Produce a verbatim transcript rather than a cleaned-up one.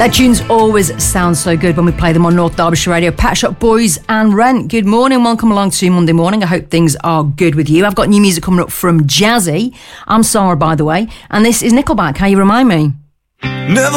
Their tunes always sound so good when we play them on North Derbyshire Radio. Pet Shop Boys and Rent. Good morning, welcome along to Monday morning. I hope things are good with you. I've got new music coming up from Jazzy. I'm Sarah, by the way, and this is Nickelback. How you remind me? Never